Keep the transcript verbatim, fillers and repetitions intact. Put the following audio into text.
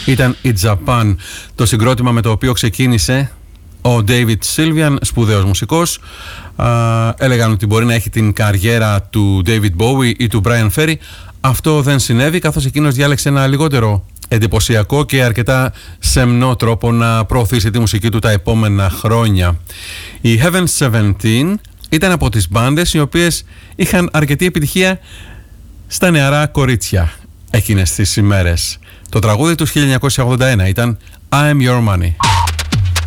Ήταν η Japan, το συγκρότημα με το οποίο ξεκίνησε ο David Sylvian, σπουδαίος μουσικός. Α, έλεγαν ότι μπορεί να έχει την καριέρα του David Bowie ή του Brian Ferry. Αυτό δεν συνέβη, καθώς εκείνος διάλεξε ένα λιγότερο εντυπωσιακό και αρκετά σεμνό τρόπο να προωθήσει τη μουσική του τα επόμενα χρόνια. Οι Heaven Seventeen ήταν από τις μπάντες οι οποίες είχαν αρκετή επιτυχία στα νεαρά κορίτσια εκείνες τις ημέρες. Το τραγούδι του χίλια εννιακόσια ογδόντα ένα ήταν I Am Your Money.